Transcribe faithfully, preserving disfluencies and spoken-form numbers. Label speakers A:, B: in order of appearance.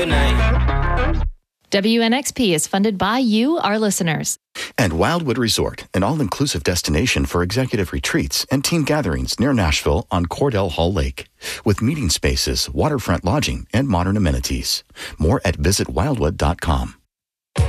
A: Good night.
B: W N X P is funded by you, our listeners.
C: And Wildwood Resort, an all-inclusive destination for executive retreats and team gatherings near Nashville on Cordell Hall Lake, with meeting spaces, waterfront lodging, and modern amenities. More at visit wildwood dot com.